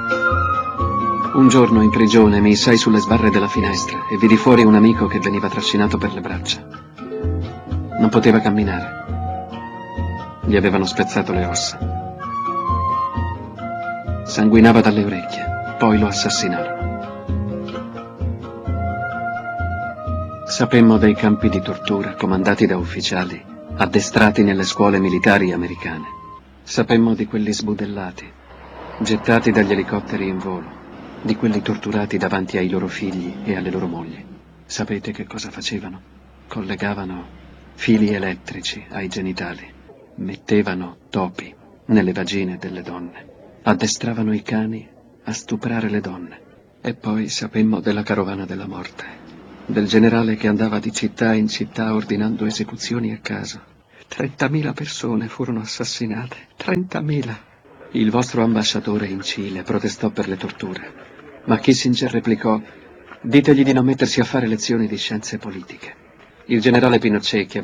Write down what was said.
Un giorno in prigione mi issai sulle sbarre della finestra e vidi fuori un amico che veniva trascinato per le braccia. Non poteva camminare. Gli avevano spezzato le ossa. Sanguinava dalle orecchie, poi lo assassinarono. Sapemmo dei campi di tortura comandati da ufficiali addestrati nelle scuole militari americane. Sapemmo di quelli sbudellati, gettati dagli elicotteri in volo, di quelli torturati davanti ai loro figli e alle loro mogli. Sapete che cosa facevano? Collegavano fili elettrici ai genitali, mettevano topi nelle vagine delle donne, addestravano i cani a stuprare le donne. E poi sapemmo della carovana della morte, del generale che andava di città in città ordinando esecuzioni a caso. 30.000 persone furono assassinate. 30.000. Il vostro ambasciatore in Cile protestò per le torture, ma Kissinger replicò: ditegli di non mettersi a fare lezioni di scienze politiche. Il generale Pinochet, che